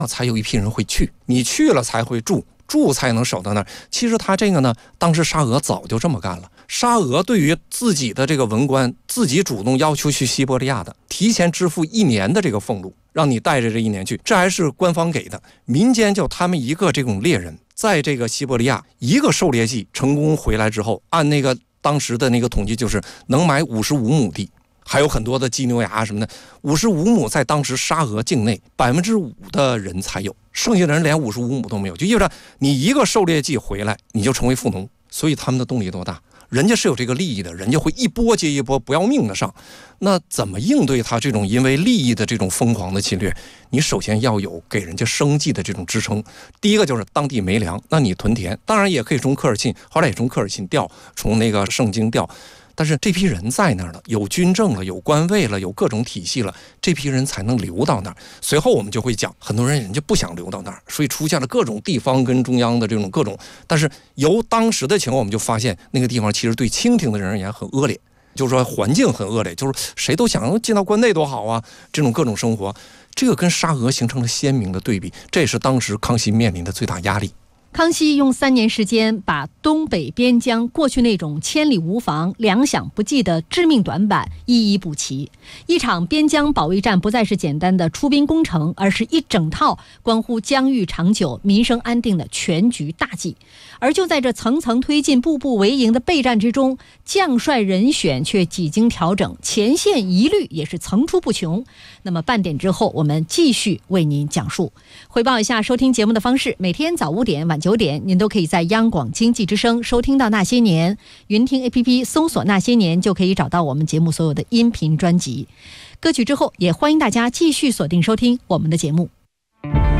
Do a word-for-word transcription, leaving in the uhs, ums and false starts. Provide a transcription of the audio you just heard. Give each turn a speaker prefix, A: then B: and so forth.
A: 才有一批人会去，你去了才会住，住才能守到那儿。其实他这个呢，当时沙俄早就这么干了。沙俄对于自己的这个文官，自己主动要求去西伯利亚的，提前支付一年的这个俸禄，让你带着这一年去，这还是官方给的。民间就他们一个这种猎人，在这个西伯利亚一个狩猎季成功回来之后，按那个当时的那个统计，就是能买五十五亩地。还有很多的鸡牛鸭什么的，五十五亩在当时沙俄境内百分之五的人才有，剩下的人连五十五亩都没有，就意味着你一个狩猎季回来，你就成为富农。所以他们的动力多大？人家是有这个利益的，人家会一波接一波不要命的上。那怎么应对他这种因为利益的这种疯狂的侵略？你首先要有给人家生计的这种支撑。第一个就是当地没粮，那你屯田，当然也可以从科尔沁，后来也从科尔沁调，从那个圣经调。但是这批人在那儿了，有军政了，有官位了，有各种体系了，这批人才能留到那儿。随后我们就会讲，很多人人家不想留到那儿，所以出现了各种地方跟中央的这种各种。但是由当时的情况，我们就发现那个地方其实对清廷的人而言很恶劣，就是说环境很恶劣，就是谁都想进到关内多好啊，这种各种生活，这个跟沙俄形成了鲜明的对比，这也是当时康熙面临的最大压力。
B: 康熙用三年时间把东北边疆过去那种千里无防、粮饷不济的致命短板一一补齐。一场边疆保卫战不再是简单的出兵攻城，而是一整套关乎疆域长久、民生安定的全局大计。而就在这层层推进、步步为营的备战之中，将帅人选却几经调整，前线疑虑也是层出不穷。那么半点之后，我们继续为您讲述。汇报一下收听节目的方式：每天早五点、晚九点，您都可以在央广经济之声收听到《那些年》，云听 A P P 搜索《那些年》就可以找到我们节目所有的音频专辑。歌曲之后，也欢迎大家继续锁定收听我们的节目。